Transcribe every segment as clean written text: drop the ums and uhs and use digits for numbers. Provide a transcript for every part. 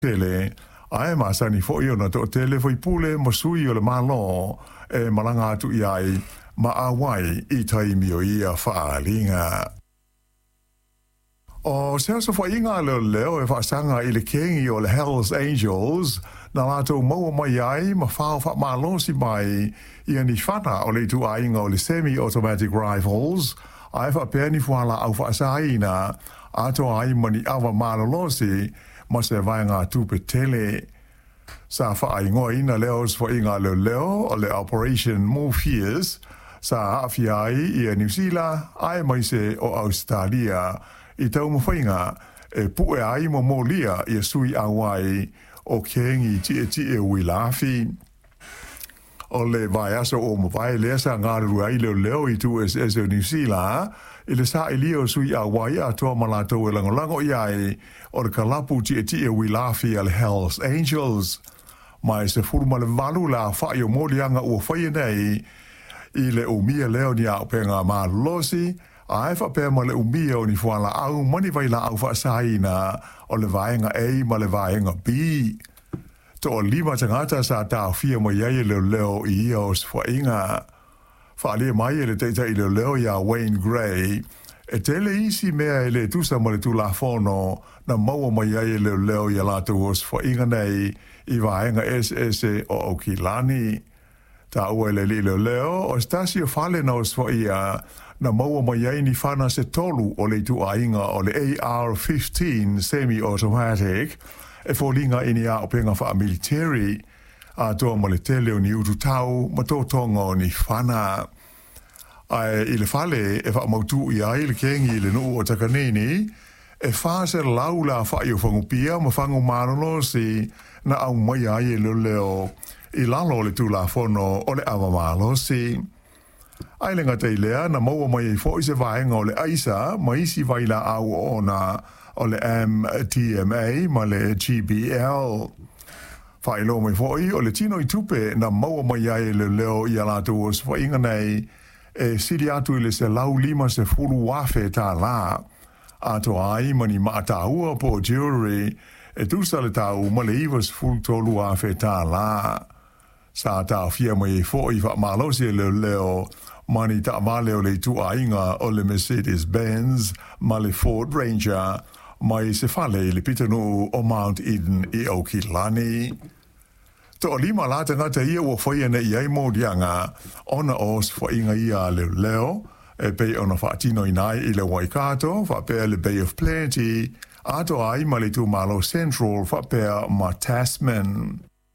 tele ai masani fo io na to tele foi pule mo sui o le malo e malanga tu iai ma awai I tai mio ia faalinga o se so fo inga leo e fa sanga I le king o le Hells Angels na lato mo mai ai ma fa malo si mai ia ni fata o le tu ai o le semi automatic rifles ai fa peni fuala au fa saina ato ai mani ava malo losi ma se vai ngā tupe tele. Sa wha ingoa ina leos fo inga leo o le Operation Morpheus sa awhiai I New Zealand ai mai se o Australia I tau mawhainga e pue ai mo molia I sui awai o kengi tie wilafi. O le vai aso o mawai lea sa ngāru ai leo I tu es o New Zealand I le sa ilio sui awai a toa malato e lango iai o le kalapu tie wilafi al Hells Angels. Mai se furuma le valu la whai o morianga ua whai nei I le umia leo ni au penga maa losi a e whapea ma le umia o ni whala au mani vai la au whaasaina o le vaenga A ma le vaenga B. To o lima tangata sa tau fia mo iai leo I ios whainga. Whaalia mai le teita I leo ia Wayne Gray e tele isi mea le tusa ma le tula whono na maua mai iai leo ia lato os whainga nei I vaenga SS o Okilani. Ta ua le leo o stasio fale na os ia na maua mai iai ni whana se tolu o le tu ainga o le AR-15 semi-automatic e fōlinga ini a o penga wha military a toa ma le tele o ni utu tau ma tō tonga o ni whana. Ai I le fale e wha mautu I ai le kengi le nuu o takanini e whase lau la whai o whangupia ma whangu marano si na au mai ai leo I lalo le tula whono o le awa malo si. Ai le ngata I lea na maua mai I fōi se vaenga o le aisa ma isi vaila au ona o le MTMA ma le GBL. Whai lo mai fōi o le tino I tupe na maua mai ai leo I alato os whainga nei e siri atu I le se lau lima se furu wafe tā la. Ato ai mani maataua po jewelry e tusa le tau ma le iwas furu tolu wafe tā la. Sa tau fia mai fōi wha malosi leo mani ta maleo le tu ainga o le Mercedes-Benz ma le Ford Ranger mai se fale le pitanu o Mount Eden I Okilani. To lima lata ngata ia ua whaia na iai mōdianga ona os whainga ia leo e pei ona whaatino inai I le Waikato whapea le Bay of Plenty ato ai ma le tu Malo Central whapea ma Tasman.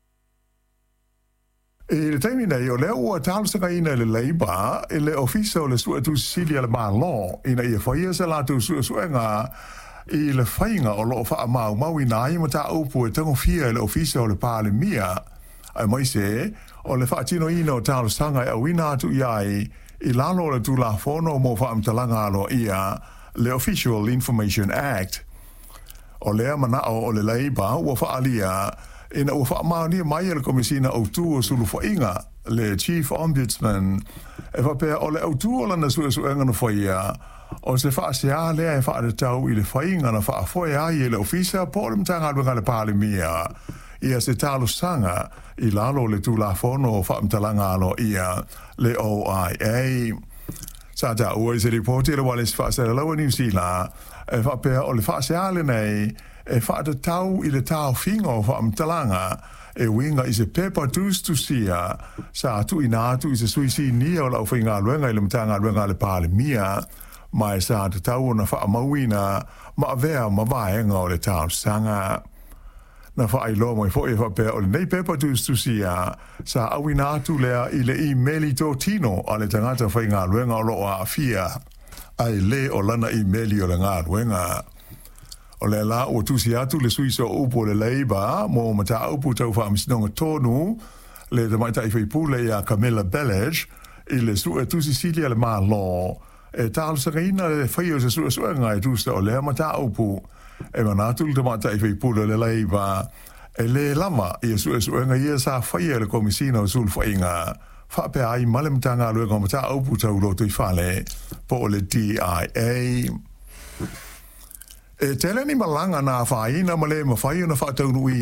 E le taimi nei o leo ua tālusanga ina le Labour e le ofisa o le sua tu Sicilia le Malo ina ia whaia se la tu suenga I le whainga o loo wha mau ina I ma ta upu e tango fia le ofisa o le pāle mia. Ai mai se, o le whaatino ina o tālusanga e awina atu iai I lalo le tu la whono mo wha amtalanga alo ia le Official Information Act. O lea manao o le Labour ua whaalia ina ua whaamaunia mai le komisina o tu o sulu whainga le Chief Ombudsman e whapea o le au tu o lana suenga na whaia o se whaasea lea e whaaretau I le whainga na whaafoe ai le ofisa po le mtanga alwenga le pāle mia ia se talo sanga I lalo le tu la whono o whaamtalanga alo ia le OIA. Sa ta ua I se reporti le wale se whaasea laua New Zealand e whapea o le whaasea le nei e whaatatau I le tau whinga o whaamtalanga e winga I se pepa tusia sa atu ina atu I se suisi nia o lau whinga luenga I le mtanga luenga le pāle mia mai sa tatau na whaamauina ma avea ma vaenga o le tau sanga. Na whailo mai fo e whapea o le nei pepa tusia sa awina atu lea I le emaili tō tino a le tangata whinga luenga o loa a fia ai le o lana emaili o le ngā luenga. O le la o tusi atu le suiso upo le Labour mo mata upu tau whaamisinonga tonu le te maita I whaipule ia Camilla Bellage I le sua tusi Sicilia le Malo e tālu sakaina le whaio se sua ngai tusta o le mata upu e manatu le te maita I whaipule le Labour e le lama I sua ngai ia sa whaia le komisina o sul whainga whapea ai malemtanga luenga mata upu tau loto I whale po le DIA. E tele ni malanga na whaina male mawhai na whaatau nui